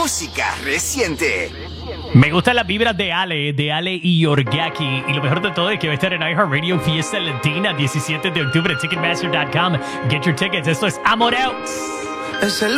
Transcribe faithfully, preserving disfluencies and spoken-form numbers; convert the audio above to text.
música reciente. Me gustan las vibras de Ale, de Ale y Yorgaki. Y lo mejor de todo es que va a estar en iHeartRadio Fiesta Latina, diecisiete de octubre, ticketmaster punto com. Get your tickets. Esto es Amor Out. Es el